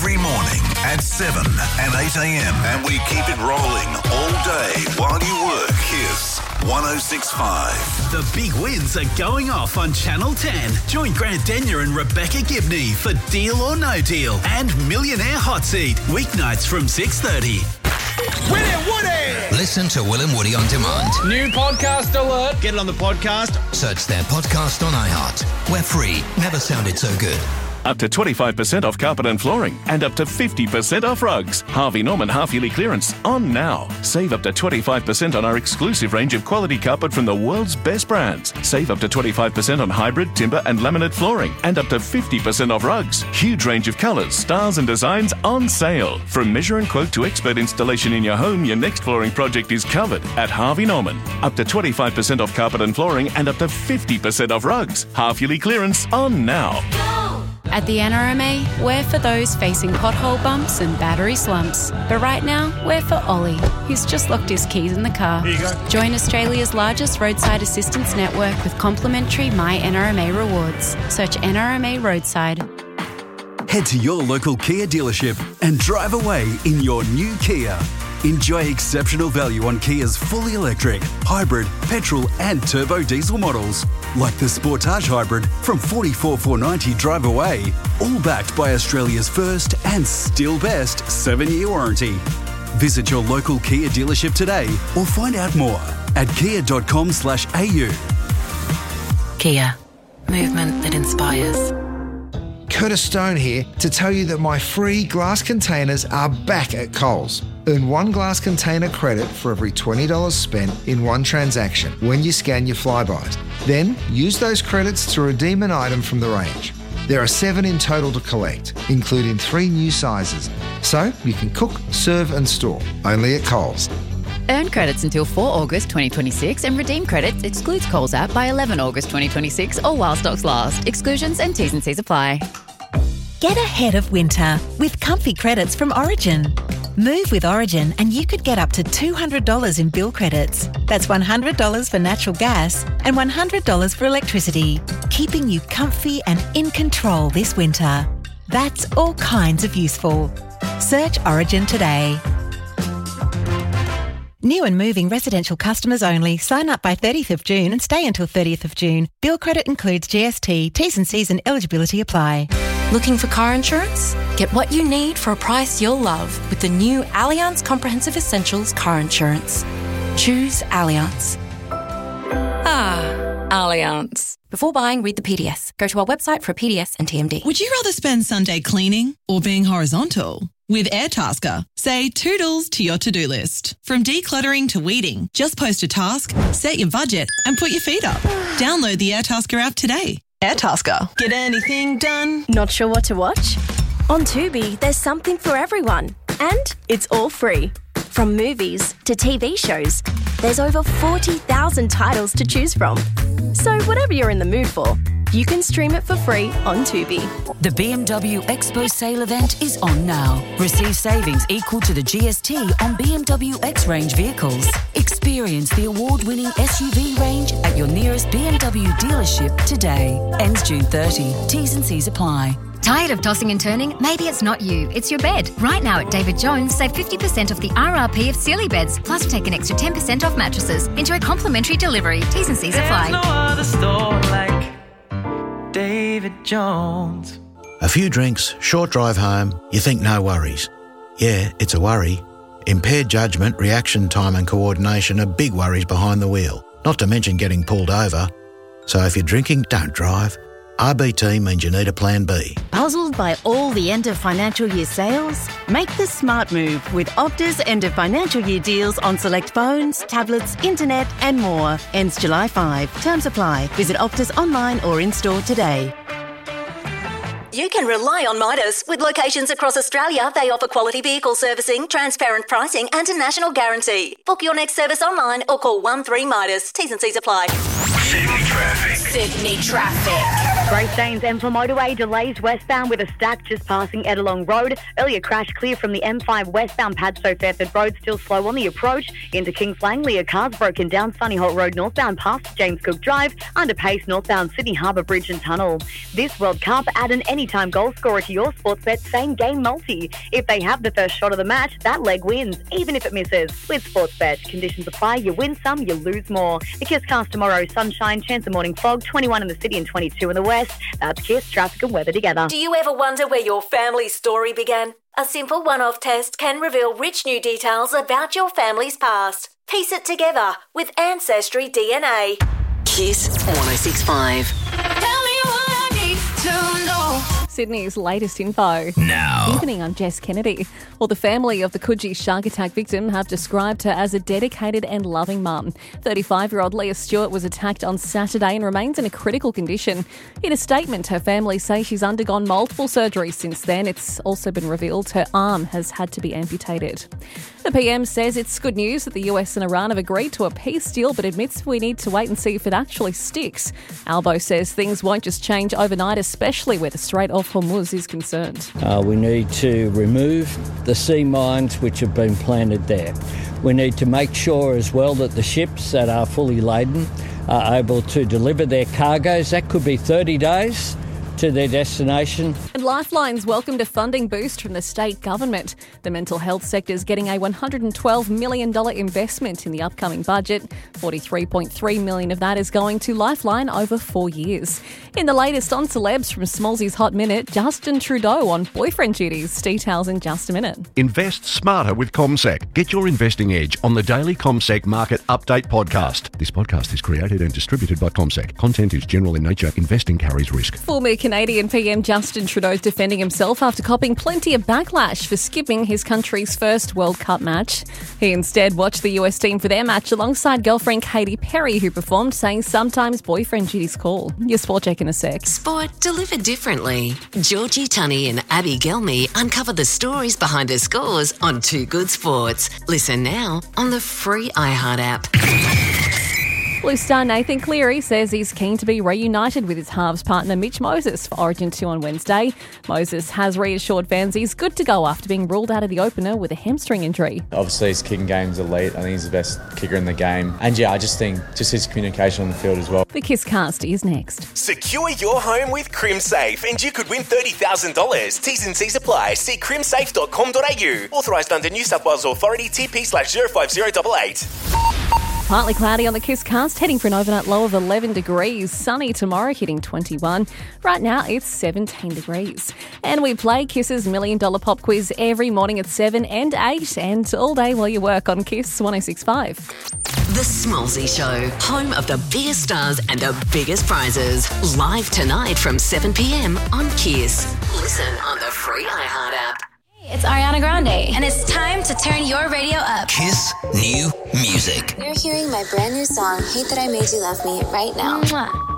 every morning at 7 and 8 a.m. And we keep it rolling all day while you work. Here's 106.5. The big wins are going off on Channel 10. Join Grant Denyer and Rebecca Gibney for Deal or No Deal and Millionaire Hot Seat, weeknights from 6:30. Will and Woody! Listen to Will and Woody on demand. New podcast alert. Get it on the podcast. Search their podcast on iHeart. We're free. Never sounded so good. Up to 25% off carpet and flooring and up to 50% off rugs. Harvey Norman half-yearly clearance on now. Save up to 25% on our exclusive range of quality carpet from the world's best brands. Save up to 25% on hybrid, timber and laminate flooring and up to 50% off rugs. Huge range of colours, styles and designs on sale. From measure and quote to expert installation in your home, your next flooring project is covered at Harvey Norman. Up to 25% off carpet and flooring and up to 50% off rugs. Half-yearly clearance on now. At the NRMA, we're for those facing pothole bumps and battery slumps. But right now, we're for Ollie, who's just locked his keys in the car. Here you go. Join Australia's largest roadside assistance network with complimentary My NRMA rewards. Search NRMA Roadside. Head to your local Kia dealership and drive away in your new Kia. Enjoy exceptional value on Kia's fully electric, hybrid, petrol and turbo diesel models, like the Sportage Hybrid from $44,490 drive away, all backed by Australia's first and still best 7-year warranty. Visit your local Kia dealership today or find out more at kia.com/au. Kia. Movement that inspires. Curtis Stone here to tell you that my free glass containers are back at Coles. Earn one glass container credit for every $20 spent in one transaction when you scan your Flybys. Then use those credits to redeem an item from the range. There are 7 in total to collect, including 3 new sizes. So you can cook, serve and store, only at Coles. Earn credits until 4 August 2026 and redeem credits excludes Coles app by 11 August 2026 or while stocks last. Exclusions and T's and C's apply. Get ahead of winter with comfy credits from Origin. Move with Origin and you could get up to $200 in bill credits. That's $100 for natural gas and $100 for electricity, keeping you comfy and in control this winter. That's all kinds of useful. Search Origin today. New and moving residential customers only. Sign up by 30th of June and stay until 30th of June. Bill credit includes GST, T's and C's and eligibility apply. Looking for car insurance? Get what you need for a price you'll love with the new Allianz Comprehensive Essentials car insurance. Choose Allianz. Allianz. Before buying, read the PDS. Go to our website for a PDS and TMD. Would you rather spend Sunday cleaning or being horizontal? With Airtasker, say toodles to your to-do list. From decluttering to weeding, just post a task, set your budget and put your feet up. Download the Airtasker app today. Airtasker. Get anything done? Not sure what to watch? On Tubi, there's something for everyone. And it's all free. From movies to TV shows, there's over 40,000 titles to choose from. So whatever you're in the mood for, you can stream it for free on Tubi. The BMW Expo sale event is on now. Receive savings equal to the GST on BMW X range vehicles. Experience the award-winning SUV range at your nearest BMW dealership today. Ends June 30. T's and C's apply. Tired of tossing and turning? Maybe it's not you, it's your bed. Right now at David Jones, save 50% off the RRP of Sealy beds, plus take an extra 10% off mattresses. Enjoy complimentary delivery. T's and C's apply. There's no other store like David Jones. A few drinks, short drive home, you think no worries. Yeah, it's a worry. Impaired judgment, reaction time and coordination are big worries behind the wheel, not to mention getting pulled over. So if you're drinking, don't drive. RBT means you need a plan B. Puzzled by all the end of financial year sales? Make the smart move with Opta's end of financial year deals on select phones, tablets, internet and more. Ends July 5. Terms apply. Visit Opta's online or in-store today. You can rely on Midas. With locations across Australia, they offer quality vehicle servicing, transparent pricing and a national guarantee. Book your next service online or call 13 Midas. T's and C's apply. Sydney traffic. Sydney traffic. Great Staines M4 motorway delays westbound with a stack just passing Edelong Road. Earlier crash clear from the M5 westbound Padstow Fairford Road, still slow on the approach. Into Kings Langley, a car's broken down Sunny Holt Road northbound past James Cook Drive. Under pace northbound Sydney Harbour Bridge and Tunnel. This World Cup, add an anytime goal scorer to your Sportsbet same game multi. If they have the first shot of the match, that leg wins, even if it misses. With Sportsbet, conditions apply. You win some, you lose more. The Kiss Cast tomorrow, sunshine, chance of morning fog, 21 in the city and 22 in the west. That's Kiss, traffic and weather together. Do you ever wonder where your family's story began? A simple one-off test can reveal rich new details about your family's past. Piece it together with Ancestry DNA. Kiss 106.5. Tell me what I need to know. Sydney's latest info. Now. Evening, I'm Jess Kennedy. Well, the family of the Coogee shark attack victim have described her as a dedicated and loving mum. 35-year-old Leah Stewart was attacked on Saturday and remains in a critical condition. In a statement, her family say she's undergone multiple surgeries since then. It's also been revealed her arm has had to be amputated. The PM says it's good news that the US and Iran have agreed to a peace deal, but admits we need to wait and see if it actually sticks. Albo says things won't just change overnight, especially where the Strait of Hormuz is concerned. We need to remove the sea mines which have been planted there. We need to make sure as well that the ships that are fully laden are able to deliver their cargoes. That could be 30 days to their destination. And Lifeline's welcomed a funding boost from the state government. The mental health sector is getting a $112 million investment in the upcoming budget. $43.3 million of that is going to Lifeline over 4 years. In the latest on celebs from Smallsy's Hot Minute, Justin Trudeau on boyfriend duties. Details in just a minute. Invest smarter with CommSec. Get your investing edge on the daily CommSec Market Update podcast. This podcast is created and distributed by CommSec. Content is general in nature. Investing carries risk. Former Canadian PM Justin Trudeau is defending himself after copping plenty of backlash for skipping his country's first World Cup match. He instead watched the US team for their match alongside girlfriend Katy Perry, who performed, saying sometimes boyfriend duties call. Your sport check in a sec. Sport delivered differently. Georgie Tunney and Abby Gelmy uncover the stories behind her scores on Too Good Sports. Listen now on the free iHeart app. Blue star Nathan Cleary says he's keen to be reunited with his halves partner Mitch Moses for Origin 2 on Wednesday. Moses has reassured fans he's good to go after being ruled out of the opener with a hamstring injury. Obviously his kicking game's elite. I think he's the best kicker in the game. And I just think his communication on the field as well. The Kiss Cast is next. Secure your home with CrimSafe and you could win $30,000. T's and C's apply. See crimsafe.com.au. Authorised under New South Wales Authority TP/05088. Partly cloudy on the Kiss Cast, heading for an overnight low of 11 degrees. Sunny tomorrow, hitting 21. Right now, it's 17 degrees. And we play Kiss's $1 Million Pop Quiz every morning at 7 and 8 and all day while you work on Kiss 106.5. The Smallsy Show, home of the biggest stars and the biggest prizes. Live tonight from 7 p.m. on Kiss. Listen on the free iHeart app. It's Ariana Grande, and it's time to turn your radio up. Kiss New Music. You're hearing my brand new song, Hate That I Made You Love Me, right now. Mwah.